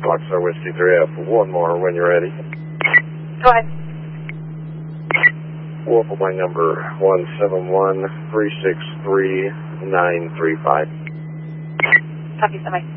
Foxtrot Whiskey 3F, one more when you're ready. Go ahead. Local by number 171-363-935. Copy, somebody.